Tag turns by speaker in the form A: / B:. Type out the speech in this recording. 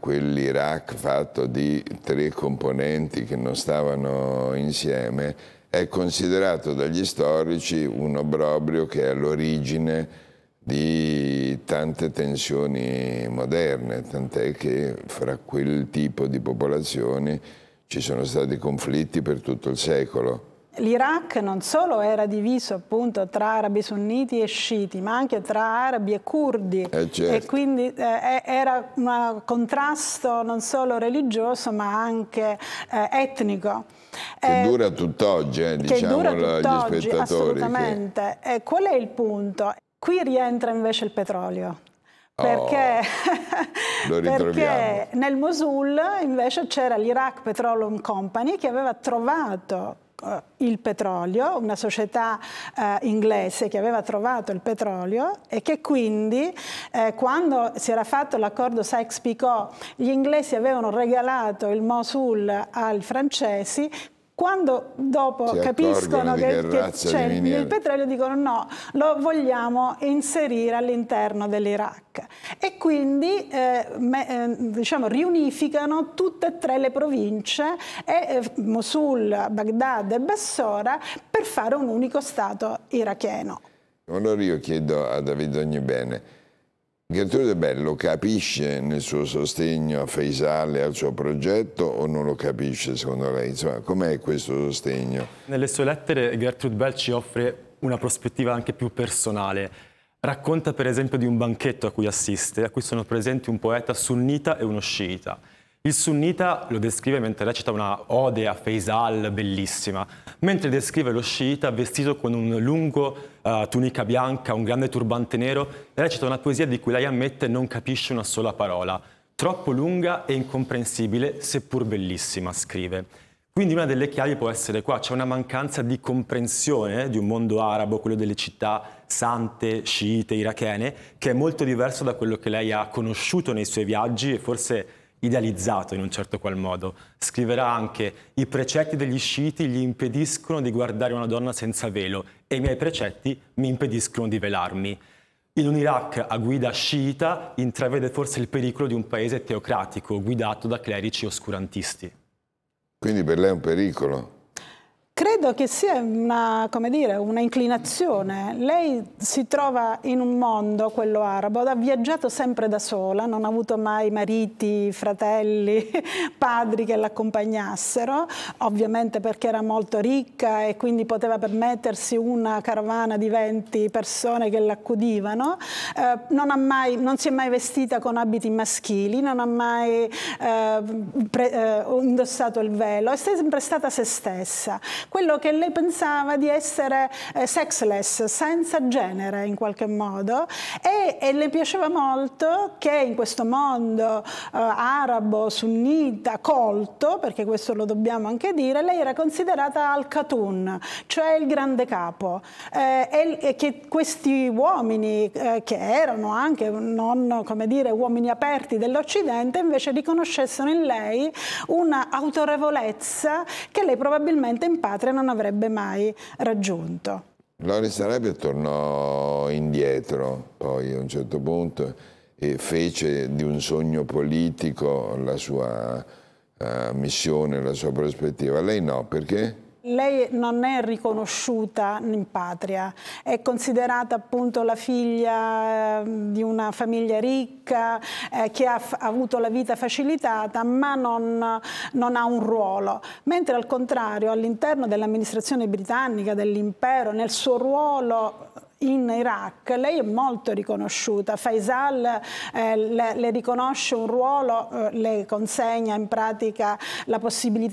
A: quell'Iraq fatto di 3 componenti che non stavano insieme è considerato dagli storici un obbrobrio che è all'origine di tante tensioni moderne, tant'è che fra quel tipo di popolazioni ci sono stati conflitti per tutto il secolo.
B: L'Iraq non solo era diviso appunto tra arabi sunniti e sciiti, ma anche tra arabi e curdi,
A: Certo.
B: e quindi era un contrasto non solo religioso ma anche etnico.
A: Che dura tutt'oggi, diciamolo agli spettatori.
B: Assolutamente. Qual è il punto? Qui rientra invece il petrolio. Perché, perché nel Mosul invece c'era l'Iraq Petroleum Company che aveva trovato il petrolio, una società inglese che aveva trovato il petrolio e che quindi quando si era fatto l'accordo Sykes-Picot gli inglesi avevano regalato il Mosul ai francesi. Quando dopo capiscono che c'è il petrolio dicono no, lo vogliamo inserire all'interno dell'Iraq e quindi diciamo, riunificano tutte e 3 le province, Mosul, Baghdad e Bassora, per fare un unico Stato iracheno.
A: Allora io chiedo a David Ognibene, Gertrude Bello capisce nel suo sostegno a Faisal e al suo progetto o non lo capisce secondo lei? Insomma, com'è questo sostegno?
C: Nelle sue lettere Gertrude Bell ci offre una prospettiva anche più personale. Racconta per esempio di un banchetto a cui assiste, a cui sono presenti un poeta sunnita e uno sciita. Il sunnita lo descrive mentre recita una ode a Faisal bellissima, mentre descrive lo sciita vestito con un lungo tunica bianca, un grande turbante nero, e recita una poesia di cui lei ammette non capisce una sola parola. Troppo lunga e incomprensibile, seppur bellissima, scrive. Quindi una delle chiavi può essere qua, c'è una mancanza di comprensione di un mondo arabo, quello delle città sante, sciite, irachene, che è molto diverso da quello che lei ha conosciuto nei suoi viaggi e forse idealizzato in un certo qual modo. Scriverà anche: i precetti degli sciiti gli impediscono di guardare una donna senza velo e i miei precetti mi impediscono di velarmi. In un Iraq a guida sciita intravede forse il pericolo di un paese teocratico guidato da clerici oscurantisti.
A: Quindi per lei è un pericolo?
B: Credo che sia una, come dire, una inclinazione. Lei si trova in un mondo, quello arabo, ha viaggiato sempre da sola, non ha avuto mai mariti, fratelli, padri che l'accompagnasse, ovviamente perché era molto ricca e quindi poteva permettersi una carovana di 20 persone che l'accudivano. Non si è mai vestita con abiti maschili, non ha mai indossato il velo, è sempre stata se stessa. Quello che lei pensava di essere sexless, senza genere in qualche modo, e le piaceva molto che in questo mondo arabo, sunnita, colto, perché questo lo dobbiamo anche dire, lei era considerata al-Khatun, cioè il grande capo, e che questi uomini, che erano anche non, come dire, uomini aperti dell'Occidente, invece riconoscessero in lei una autorevolezza che lei probabilmente in patria non avrebbe mai raggiunto.
A: Loris Arabia tornò indietro poi a un certo punto e fece di un sogno politico la sua missione, la sua prospettiva. Lei no, perché?
B: Lei non è riconosciuta in patria, è considerata appunto la figlia di una famiglia ricca che ha avuto la vita facilitata, ma non ha un ruolo, mentre al contrario all'interno dell'amministrazione britannica, dell'impero, nel suo ruolo in Iraq, lei è molto riconosciuta. Faisal le riconosce un ruolo, le consegna in pratica la possibilità